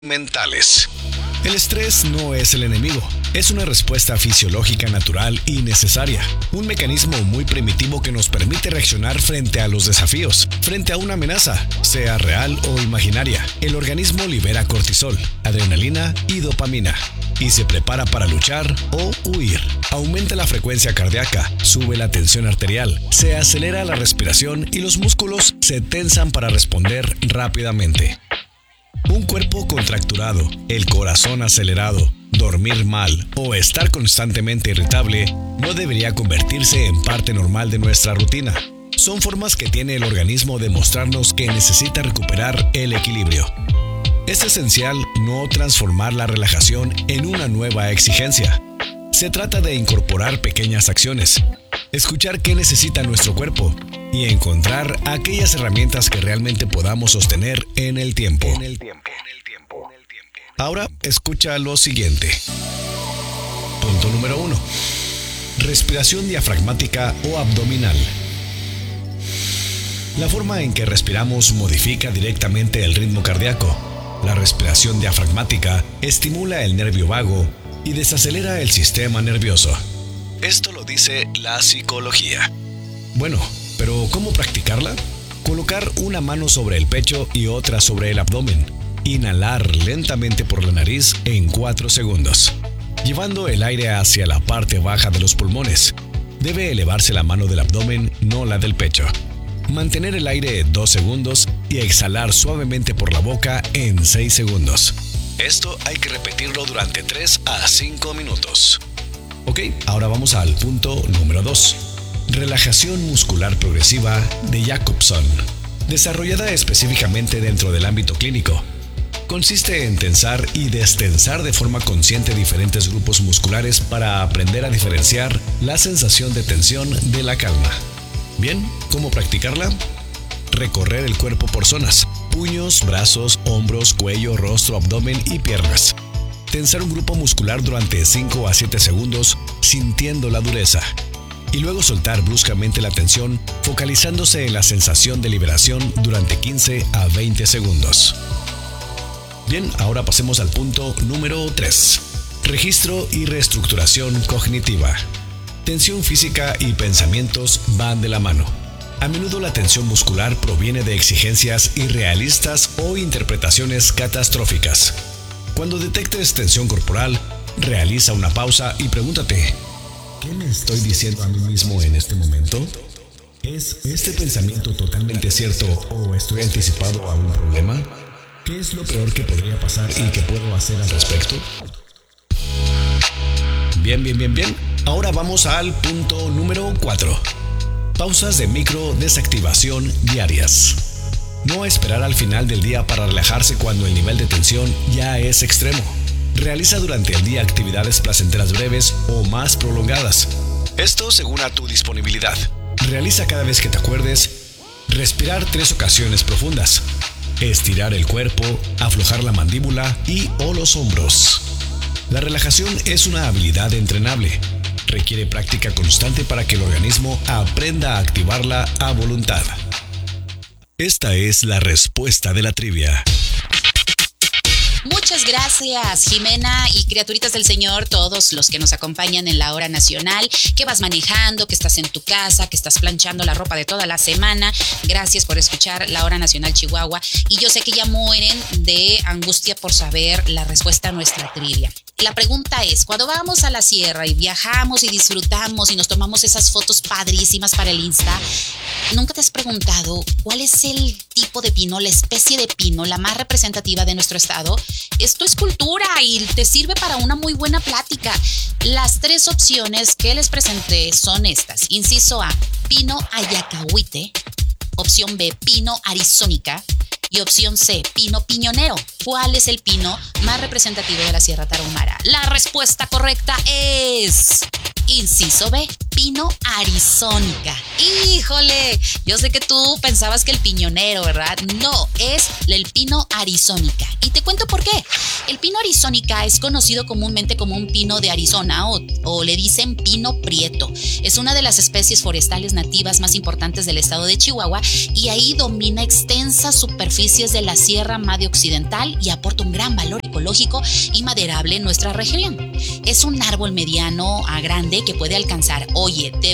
mentales. El estrés no es el enemigo, es una respuesta fisiológica natural y necesaria, un mecanismo muy primitivo que nos permite reaccionar frente a los desafíos, frente a una amenaza, sea real o imaginaria. El organismo libera cortisol, adrenalina y dopamina, y se prepara para luchar o huir. Aumenta la frecuencia cardíaca, sube la tensión arterial, se acelera la respiración y los músculos se tensan para responder rápidamente. Un cuerpo contracturado, el corazón acelerado, dormir mal o estar constantemente irritable no debería convertirse en parte normal de nuestra rutina. Son formas que tiene el organismo de mostrarnos que necesita recuperar el equilibrio. Es esencial no transformar la relajación en una nueva exigencia. Se trata de incorporar pequeñas acciones, escuchar qué necesita nuestro cuerpo y encontrar aquellas herramientas que realmente podamos sostener en el tiempo. Ahora escucha lo siguiente. Punto número 1. Respiración diafragmática o abdominal. La forma en que respiramos modifica directamente el ritmo cardíaco. La respiración diafragmática estimula el nervio vago y desacelera el sistema nervioso. Esto lo dice la psicología. Bueno, pero ¿cómo practicarla? Colocar una mano sobre el pecho y otra sobre el abdomen. Inhalar lentamente por la nariz en 4 segundos, llevando el aire hacia la parte baja de los pulmones. Debe elevarse la mano del abdomen, no la del pecho. Mantener el aire 2 segundos y exhalar suavemente por la boca en 6 segundos. Esto hay que repetirlo durante 3 a 5 minutos. Ok, ahora vamos al punto número 2. Relajación muscular progresiva de Jacobson, desarrollada específicamente dentro del ámbito clínico. Consiste en tensar y destensar de forma consciente diferentes grupos musculares para aprender a diferenciar la sensación de tensión de la calma. Bien, ¿cómo practicarla? Recorrer el cuerpo por zonas: puños, brazos, hombros, cuello, rostro, abdomen y piernas. Tensar un grupo muscular durante 5 a 7 segundos sintiendo la dureza. Y luego soltar bruscamente la tensión, focalizándose en la sensación de liberación durante 15 a 20 segundos. Bien, ahora pasemos al punto número 3. Registro y reestructuración cognitiva. Tensión física y pensamientos van de la mano. A menudo la tensión muscular proviene de exigencias irrealistas o interpretaciones catastróficas. Cuando detectes tensión corporal, realiza una pausa y pregúntate: ¿qué me estoy diciendo a mí mismo en este momento? ¿Es este pensamiento totalmente cierto o estoy anticipado a un problema? ¿Qué es lo peor que podría pasar y qué puedo hacer al respecto? Bien. Ahora vamos al punto número 4. Pausas de micro desactivación diarias. No esperar al final del día para relajarse cuando el nivel de tensión ya es extremo. Realiza durante el día actividades placenteras breves o más prolongadas. Esto según a tu disponibilidad. Realiza cada vez que te acuerdes. Respirar 3 ocasiones profundas. Estirar el cuerpo, aflojar la mandíbula y o los hombros. La relajación es una habilidad entrenable. Requiere práctica constante para que el organismo aprenda a activarla a voluntad. Esta es la respuesta de la trivia. Muchas gracias, Jimena y criaturitas del Señor, todos los que nos acompañan en la hora nacional, que vas manejando, que estás en tu casa, que estás planchando la ropa de toda la semana. Gracias por escuchar la hora nacional Chihuahua. Y yo sé que ya mueren de angustia por saber la respuesta a nuestra trivia. La pregunta es, cuando vamos a la sierra y viajamos y disfrutamos y nos tomamos esas fotos padrísimas para el Insta, ¿nunca te has preguntado cuál es el tipo de pino, la especie de pino, la más representativa de nuestro estado? Esto es cultura y te sirve para una muy buena plática. Las 3 opciones que les presenté son estas. Inciso A, pino ayacahuite. Opción B, pino arizónica. Y opción C, pino piñonero. ¿Cuál es el pino más representativo de la Sierra Tarahumara? La respuesta correcta es inciso B, pino arizónica. ¡Híjole! Yo sé que tú pensabas que el piñonero, ¿verdad? No, es el pino arizónica. Y te cuento por qué. El pino arizónica es conocido comúnmente como un pino de Arizona o le dicen pino prieto. Es una de las especies forestales nativas más importantes del estado de Chihuahua y ahí domina extensas superficies de la Sierra Madre Occidental y aporta un gran valor ecológico y maderable en nuestra región. Es un árbol mediano a grande que puede alcanzar, de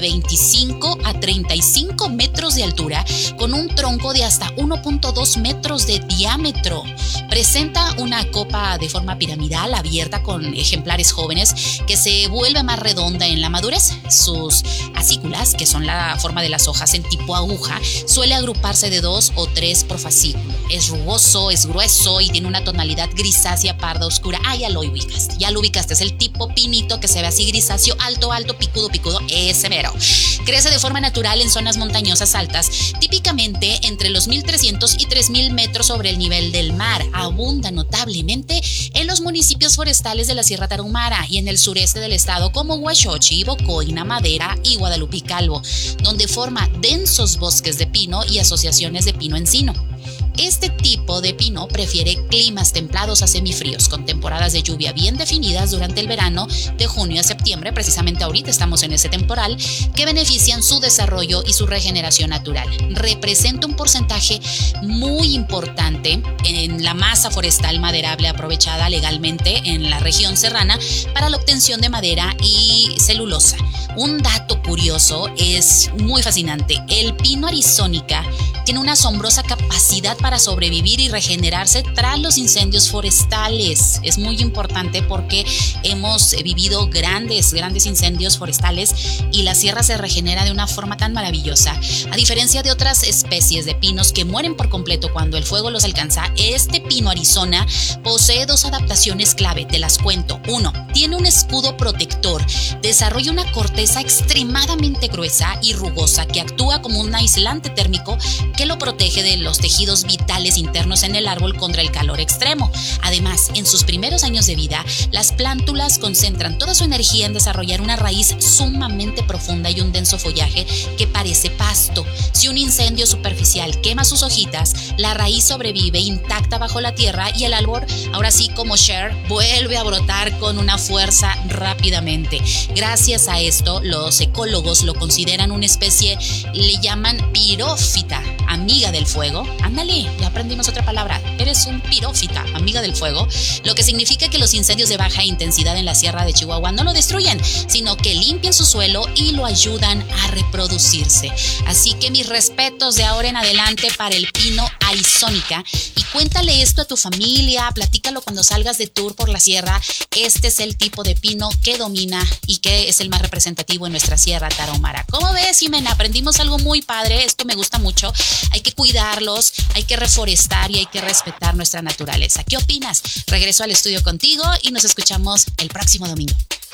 25 a 35 metros de altura con un tronco de hasta 1.2 metros de diámetro. Presenta una copa de forma piramidal abierta con ejemplares jóvenes que se vuelve más redonda en la madurez. Sus acículas, que son la forma de las hojas en tipo aguja, suele agruparse de 2 o 3 por fascículo. Es rugoso, es grueso y tiene una tonalidad grisácea parda oscura. Ya lo ubicaste, es el tipo pinito que se ve así grisáceo, alto, picudo, ese mero. Crece de forma natural en zonas montañosas altas, típicamente entre los 1,300 y 3,000 metros sobre el nivel del mar. Abunda notablemente en los municipios forestales de la Sierra Tarahumara y en el sureste del estado como Huachochi, Bocoina, Madera y Guadalupe y Calvo, donde forma densos bosques de pino y asociaciones de pino-encino. Este tipo de pino prefiere climas templados a semifríos, con temporadas de lluvia bien definidas durante el verano de junio a septiembre, precisamente ahorita estamos en ese temporal, que benefician su desarrollo y su regeneración natural. Representa un porcentaje muy importante en la masa forestal maderable aprovechada legalmente en la región serrana para la obtención de madera y celulosa. Un dato curioso es muy fascinante. El pino arizónica tiene una asombrosa capacidad para sobrevivir y regenerarse tras los incendios forestales. Es muy importante porque hemos vivido grandes incendios forestales y la sierra se regenera de una forma tan maravillosa. A diferencia de otras especies de pinos que mueren por completo cuando el fuego los alcanza, este pino Arizona posee 2 adaptaciones clave, te las cuento. 1. Tiene un escudo protector. Desarrolla una corteza extremadamente gruesa y rugosa que actúa como un aislante térmico que lo protege de los tejidos vitales internos en el árbol contra el calor extremo. Además, en sus primeros años de vida, las plántulas concentran toda su energía en desarrollar una raíz sumamente profunda y un denso follaje que parece pasto. Si un incendio superficial quema sus hojitas, la raíz sobrevive intacta bajo la tierra y el árbol, ahora sí como Cher, vuelve a brotar con una fuerza rápidamente. Gracias a esto, los ecólogos lo consideran una especie, le llaman pirófita, amiga del fuego. Ándale, ya aprendimos otra palabra. Eres un pirófita, amiga del fuego, lo que significa que los incendios de baja intensidad en la Sierra de Chihuahua no lo destruyen, sino que limpian su suelo y lo ayudan a reproducirse. Así que mis respetos de ahora en adelante para el pino arizónica y cuéntale esto a tu familia, platícalo cuando salgas de tour por la sierra. Este es el tipo de pino que domina y que es el más representativo en nuestra Sierra Tarahumara. ¿Cómo ves, Jimena? Aprendimos algo muy padre, esto me gusta mucho. Hay que cuidarlos, hay que reforestar y hay que respetar nuestra naturaleza. ¿Qué opinas? Regreso al estudio contigo y nos escuchamos el próximo domingo.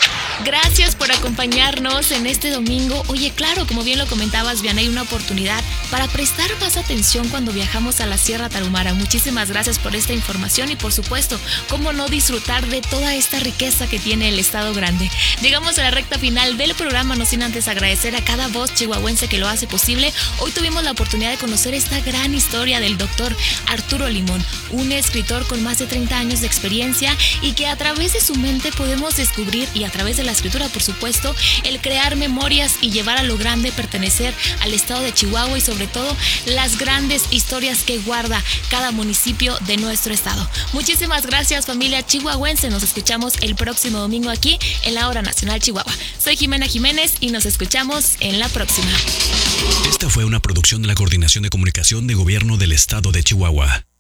Gracias por acompañarnos en este domingo. Oye, claro, como bien lo comentabas, Viana, hay una oportunidad para prestar más atención cuando viajamos a la Sierra Tarahumara. Muchísimas gracias por esta información y por supuesto, cómo no disfrutar de toda esta riqueza que tiene el Estado Grande. Llegamos a la recta final del programa, no sin antes agradecer a cada voz chihuahuense que lo hace posible. Hoy tuvimos la oportunidad de conocer esta gran historia del doctor Arturo Limón, un escritor con más de 30 años de experiencia y que a través de su mente podemos descubrir, y a través de la escritura, por supuesto, el crear memorias y llevar a lo grande, pertenecer al estado de Chihuahua y sobre todo las grandes historias que guarda cada municipio de nuestro estado. Muchísimas gracias, familia chihuahuense. Nos escuchamos el próximo domingo aquí en la Hora Nacional Chihuahua. Soy Jimena Jiménez y nos escuchamos en la próxima. Esta fue una producción de la Coordinación de Comunicación de Gobierno del Estado de Chihuahua.